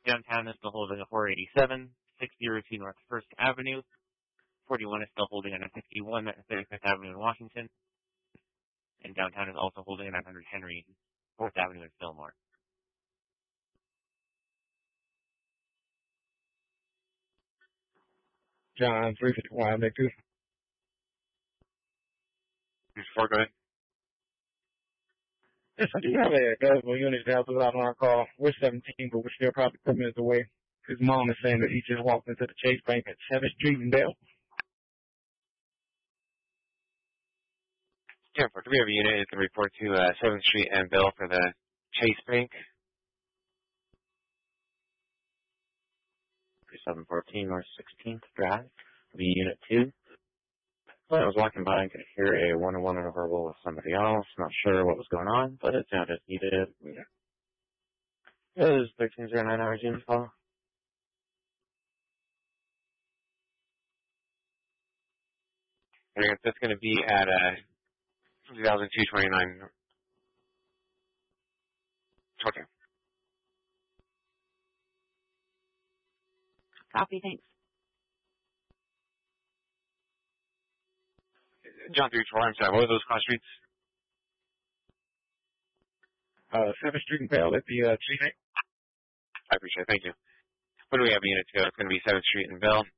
Downtown is still holding at 487, 602 North 1st Avenue. 41 is still holding at 51 at 35th Avenue in Washington. And downtown is also holding at 900 Henry, 4th Avenue in Fillmore. John, 351, make two. 4, go ahead. Yes, I do have a available unit that was out on our call. We're 17, but we're still probably 10 minutes away. His mom is saying that he just walked into the Chase Bank at 7th Street in Bell. Yeah, do we have a unit that can report to 7th Street and Bell for the Chase Bank? 3714 North 16th Drive, Unit 2. When I was walking by, I could hear a one-on-one verbal with somebody else. Not sure what was going on, but it sounded heated. It was 1309 hours unit call. That's going to be at 2029. Okay. Copy, thanks. John 324, I'm sorry, what were those cross streets? 7th Street and Bell at the Chase Bank. I appreciate it, thank you. What do we have a unit to go? It's going to be 7th Street and Bell.